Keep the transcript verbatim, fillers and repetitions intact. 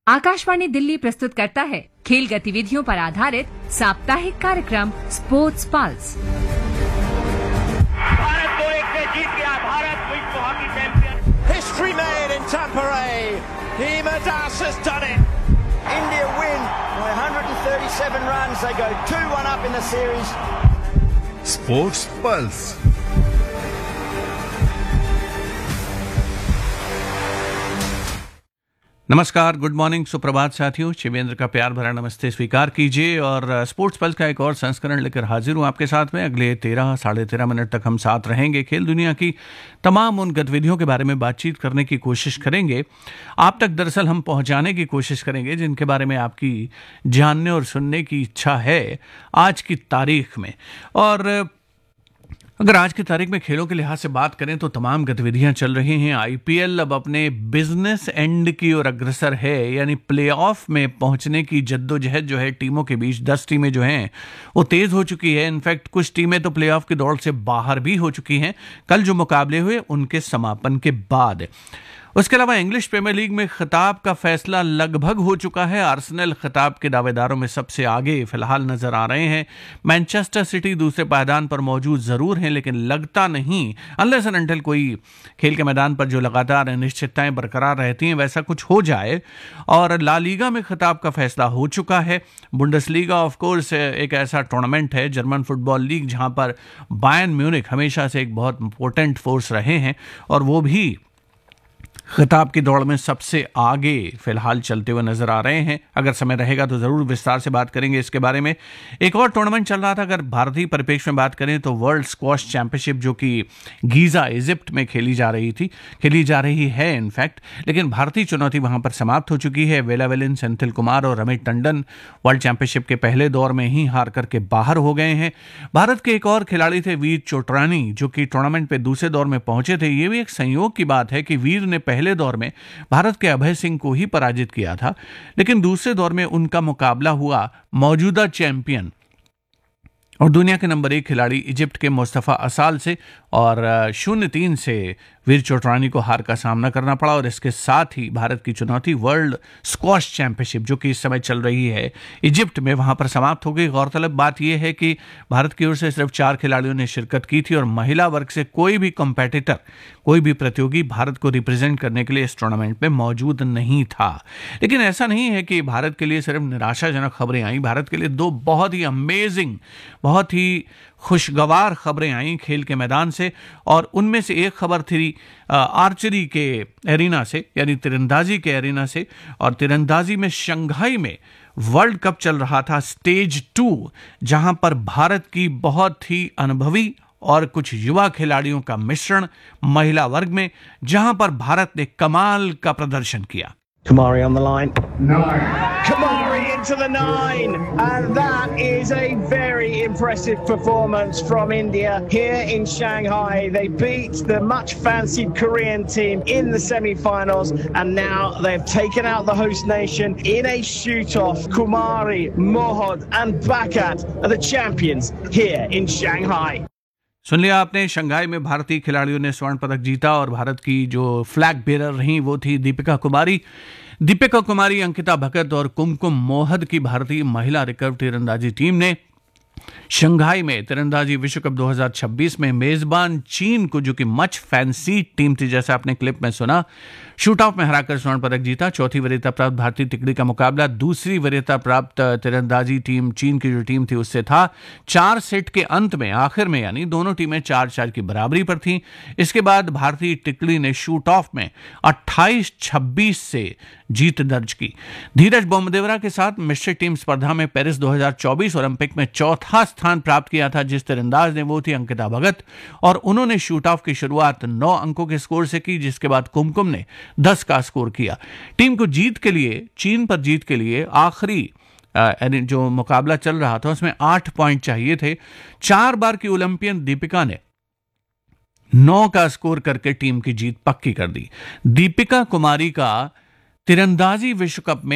आकाशवाणी दिल्ली प्रस्तुत करता है खेल गतिविधियों पर आधारित साप्ताहिक कार्यक्रम स्पोर्ट्स पल्स। भारत दो एक से जीत गया। भारत विश्व hockey champion. History made in Tampere. Hima Das has done it. India win by one hundred thirty-seven runs. They go two one up in the series. Sports Pulse. नमस्कार, गुड मॉर्निंग, सुप्रभात साथियों। शिवेंद्र का प्यार भरा नमस्ते स्वीकार कीजिए और स्पोर्ट्स पल्स का एक और संस्करण लेकर हाजिर हूं आपके साथ में। अगले तेरह साढ़े तेरह मिनट तक हम साथ रहेंगे। खेल दुनिया की तमाम उन गतिविधियों के बारे में बातचीत करने की कोशिश करेंगे। आप तक दरअसल हम पहुंचाने की कोशिश करेंगे जिनके बारे में आपकी जानने और सुनने की इच्छा है आज की तारीख में। और अगर आज की तारीख में खेलों के लिहाज से बात करें तो तमाम गतिविधियां चल रही हैं। आईपीएल अब अपने बिजनेस एंड की ओर अग्रसर है, यानी प्लेऑफ में पहुंचने की जद्दोजहद जो है टीमों के बीच, दस टीमें जो हैं वो तेज हो चुकी है। इनफैक्ट कुछ टीमें तो प्लेऑफ की दौड़ से बाहर भी हो चुकी हैं कल जो मुकाबले हुए उनके समापन के बाद। उसके अलावा इंग्लिश प्रीमियर लीग में खिताब का फैसला लगभग हो चुका है। आर्सेनल खिताब के दावेदारों में सबसे आगे फिलहाल नजर आ रहे हैं। मैनचेस्टर सिटी दूसरे पायदान पर मौजूद जरूर हैं, लेकिन लगता नहीं अनलेस एंड अनटिल कोई खेल के मैदान पर जो लगातार अनिश्चितताएं बरकरार रहती हैं वैसा कुछ हो जाए। और ला लीगा में खिताब का फैसला हो चुका है। बुंडेसलीगा ऑफ कोर्स एक ऐसा टूर्नामेंट है, जर्मन फुटबॉल लीग, जहां पर बायर्न म्यूनिख हमेशा से एक बहुत इंपॉर्टेंट फोर्स रहे हैं और वो भी खिताब की दौड़ में सबसे आगे फिलहाल चलते हुए नजर आ रहे हैं। अगर समय रहेगा तो जरूर विस्तार से बात करेंगे इसके बारे में। एक और टूर्नामेंट चल रहा था, अगर भारतीय परिप्रेक्ष्य में बात करें तो वर्ल्ड स्क्वॉश चैंपियनशिप, जो कि गीजा इजिप्ट में खेली जा रही थी खेली जा रही है इनफैक्ट, लेकिन भारतीय चुनौती वहां पर समाप्त हो चुकी है। वेला वेलिन, सेंथिल कुमार और रमेश टंडन वर्ल्ड चैंपियनशिप के पहले दौर में ही हार करके बाहर हो गए हैं। भारत के एक और खिलाड़ी थे वीर चोटरानी, जो कि टूर्नामेंट पे दूसरे दौर में पहुंचे थे। ये भी एक संयोग की बात है कि वीर ने पहले दौर में भारत के अभय सिंह को ही पराजित किया था, लेकिन दूसरे दौर में उनका मुकाबला हुआ मौजूदा चैंपियन और दुनिया के नंबर एक खिलाड़ी इजिप्ट के मुस्तफा असाल से, और शून्य तीन से वीर चोटरानी को हार का सामना करना पड़ा। और इसके साथ ही भारत की चुनौती वर्ल्ड स्क्वॉश चैंपियनशिप, जो कि इस समय चल रही है इजिप्ट में, वहां पर समाप्त हो गई। गौरतलब बात यह है कि भारत की ओर से सिर्फ चार खिलाड़ियों ने शिरकत की थी और महिला वर्ग से कोई भी कंपेटिटर, कोई भी प्रतियोगी भारत को रिप्रेजेंट करने के लिए इस टूर्नामेंट में मौजूद नहीं था। लेकिन ऐसा नहीं है कि भारत के लिए सिर्फ निराशाजनक खबरें आई। भारत के लिए दो बहुत ही अमेजिंग, बहुत ही खुशगवार खबरें आई खेल के मैदान से, और उनमें से एक खबर थी आर्चरी के एरिना से, यानी तीरंदाजी के एरिना से। और तीरंदाजी में शंघाई में वर्ल्ड कप चल रहा था, स्टेज टू, जहां पर भारत की बहुत ही अनुभवी और कुछ युवा खिलाड़ियों का मिश्रण महिला वर्ग में, जहां पर भारत ने कमाल का प्रदर्शन किया। Kumari on the line. Nine. Kumari into the nine. And that is a very impressive performance from India here in Shanghai. They beat the much fancied Korean team in the semi-finals, and now they've taken out the host nation in a shoot-off. Kumari, Mohod and Bakat are the champions here in Shanghai. सुन लिया आपने, Shanghai में भारतीय खिलाड़ियों ने स्वर्ण पदक जीता और भारत की जो फ्लैग बेरर रहीं वो थी दीपिका कुमारी। दीपिका कुमारी, अंकिता भगत और कुमकुम मोहद की भारतीय महिला रिकर्व तीरंदाजी टीम ने शंघाई में तीरंदाजी विश्व कप दो हज़ार छब्बीस में मेजबान चीन को, जो कि मच फैंसी टीम थी जैसा आपने क्लिप में सुना, शूट ऑफ में हराकर स्वर्ण पदक जीता। चौथी वरीयता प्राप्त भारतीय तिकड़ी का मुकाबला दूसरी वरीयता प्राप्त तीरंदाजी टीम, चीन की जो टीम थी, उससे था। चार सेट के अंत में, आखिर में, यानी दोनों टीमें चार चार की बराबरी पर थीं। इसके बाद भारतीय तिकड़ी ने शूट ऑफ में अट्ठाईस छब्बीस से जीत दर्ज की। धीरज बोमदेवरा के साथ मिश्रित टीम स्पर्धा में पेरिस दो हज़ार चौबीस ओलंपिक में चौथा स्थान प्राप्त किया था जिस तीरंदाज ने, वो थी अंकिता भगत, और उन्होंने शूट ऑफ की शुरुआत नौ अंकों के स्कोर से की, जिसके बाद कुमकुम ने दस का स्कोर किया। टीम को जीत के लिए, चीन पर जीत के लिए आखिरी जो मुकाबला चल रहा था उसमें आठ पॉइंट चाहिए थे। चार बार की ओलंपियन दीपिका ने नौ का स्कोर करके टीम की जीत पक्की कर दी। दीपिका कुमारी का तीरंदाजी विश्व कप में